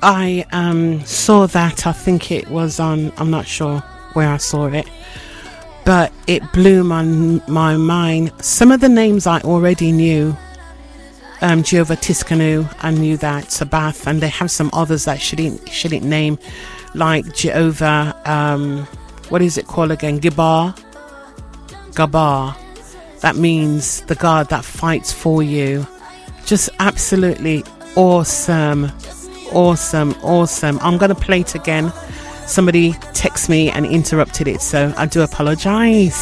I saw that. I think it was on, I'm not sure where I saw it, but it blew my mind. Some of the names I already knew. Jehovah Tiskanu, I knew that. Sabath, and they have some others that shouldn't name, like Jehovah, what is it called again? Gabar. That means the God that fights for you. Just absolutely awesome. I'm gonna play it again. Somebody texted me and interrupted it, so I do apologize.